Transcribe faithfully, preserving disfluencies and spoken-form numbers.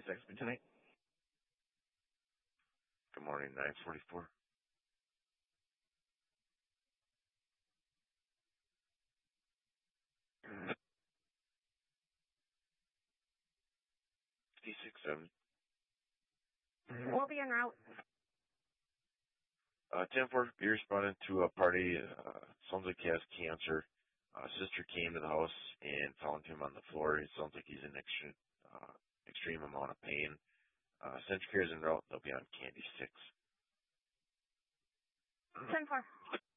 six tonight. Good morning, nine forty-four. fifty-six seven. We'll be en route. Uh, ten four, be responding to a party. Uh, sounds like he has cancer. Uh, sister came to the house and found him on the floor. It sounds like he's in extreme, uh, extreme amount of pain. Uh, Central Care is en route. They'll be on Candy six. ten four.